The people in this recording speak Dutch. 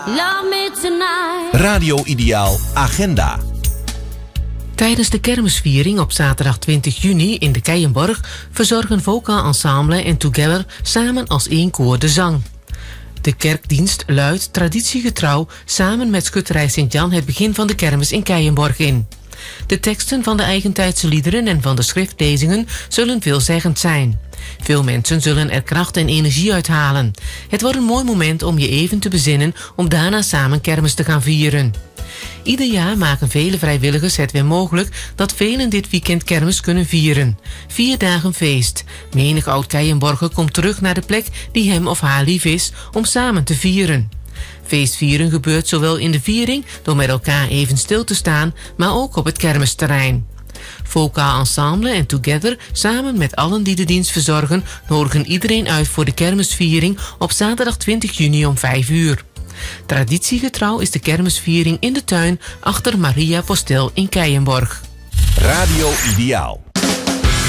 Love me tonight. Radio Ideaal Agenda. Tijdens de kermisviering op zaterdag 20 juni in de Keienborg verzorgen Vocaal Ensemble en Together samen als één koor de zang. De kerkdienst luidt traditiegetrouw samen met Schutterij Sint-Jan het begin van de kermis in Keienborg in. De teksten van de eigentijdse liederen en van de schriftlezingen zullen veelzeggend zijn. Veel mensen zullen er kracht en energie uithalen. Het wordt een mooi moment om je even te bezinnen om daarna samen kermis te gaan vieren. Ieder jaar maken vele vrijwilligers het weer mogelijk dat velen dit weekend kermis kunnen vieren. 4 dagen feest. Menig oud-Keienborger komt terug naar de plek die hem of haar lief is om samen te vieren. Feestvieren gebeurt zowel in de viering door met elkaar even stil te staan, maar ook op het kermisterrein. Vocaal Ensemble en Together, samen met allen die de dienst verzorgen, nodigen iedereen uit voor de kermisviering op zaterdag 20 juni om 5 uur. Traditiegetrouw is de kermisviering in de tuin achter Maria Postel in Keienborg. Radio Ideaal.